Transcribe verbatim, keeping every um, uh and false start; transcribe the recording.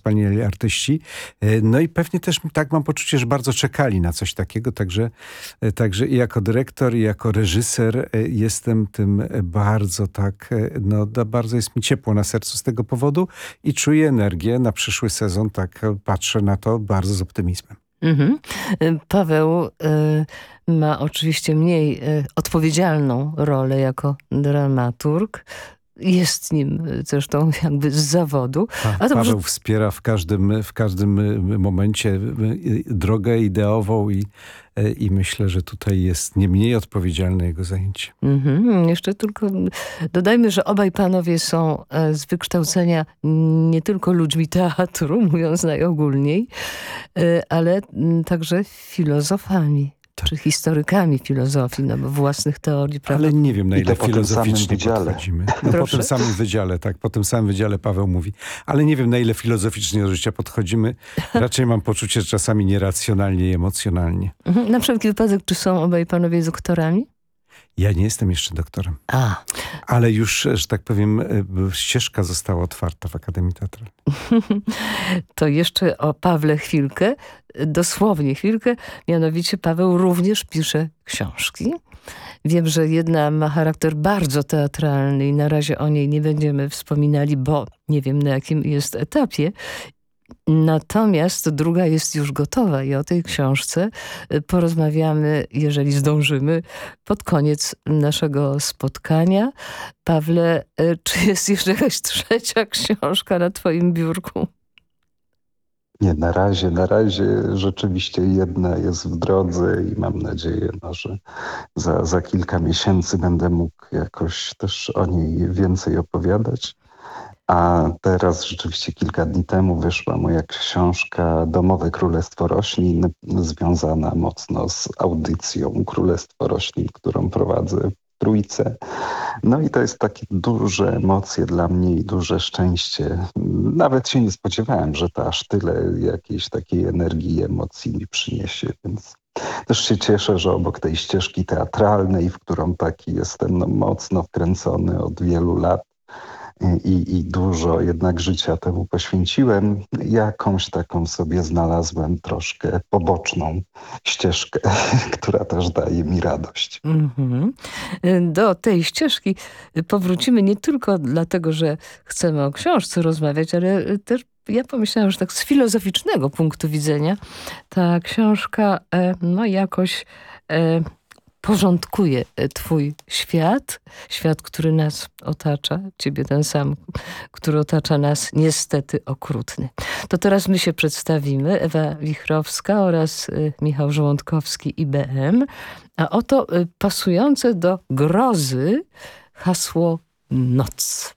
wspaniali artyści. No i pewnie też tak mam poczucie, że bardzo czekali na coś takiego, także, także i jako dyrektor, i jako reżyser jestem tym bardzo tak, no bardzo jest mi ciepło na sercu z tego powodu i czuję energię na przyszły sezon, tak patrzę na to bardzo z optymizmem. Mhm. Paweł y, ma oczywiście mniej y, odpowiedzialną rolę jako dramaturg. Jest nim zresztą jakby z zawodu. A to Paweł może... wspiera w każdym, w każdym momencie drogę ideową i, i myślę, że tutaj jest nie mniej odpowiedzialne jego zajęcie. Mhm. Jeszcze tylko dodajmy, że obaj panowie są z wykształcenia nie tylko ludźmi teatru, mówiąc najogólniej, ale także filozofami. Tak. Czy historykami filozofii, no bo własnych teorii. Prawda? Ale nie wiem, na ile filozoficznie podchodzimy. No, po tym samym wydziale, tak, po tym samym wydziale Paweł mówi. Ale nie wiem, na ile filozoficznie do życia podchodzimy. Raczej mam poczucie, że czasami nieracjonalnie i emocjonalnie. Mhm. Na wszelki wypadek, czy są obaj panowie doktorami? Ja nie jestem jeszcze doktorem. A. Ale już, że tak powiem, ścieżka została otwarta w Akademii Teatralnej. To jeszcze o Pawle chwilkę, dosłownie chwilkę. Mianowicie Paweł również pisze książki. Wiem, że jedna ma charakter bardzo teatralny i na razie o niej nie będziemy wspominali, bo nie wiem, na jakim jest etapie. Natomiast druga jest już gotowa i o tej książce porozmawiamy, jeżeli zdążymy, pod koniec naszego spotkania. Pawle, czy jest jeszcze jakaś trzecia książka na twoim biurku? Nie, na razie, na razie rzeczywiście jedna jest w drodze i mam nadzieję, no, że za, za kilka miesięcy będę mógł jakoś też o niej więcej opowiadać. A teraz rzeczywiście kilka dni temu wyszła moja książka Domowe Królestwo Roślin, związana mocno z audycją Królestwo Roślin, którą prowadzę w Trójce. No i to jest takie duże emocje dla mnie i duże szczęście. Nawet się nie spodziewałem, że to aż tyle jakiejś takiej energii i emocji mi przyniesie, więc też się cieszę, że obok tej ścieżki teatralnej, w którą taki jestem no, mocno wkręcony od wielu lat, I, i dużo jednak życia temu poświęciłem, jakąś taką sobie znalazłem troszkę poboczną ścieżkę, która też daje mi radość. Mm-hmm. Do tej ścieżki powrócimy nie tylko dlatego, że chcemy o książce rozmawiać, ale też ja pomyślałam, że tak z filozoficznego punktu widzenia ta książka no jakoś porządkuje twój świat, świat, który nas otacza, ciebie ten sam, który otacza nas, niestety okrutny. To teraz my się przedstawimy, Ewa Wichrowska oraz Michał Żołądkowski, I B M, a oto pasujące do grozy hasło noc.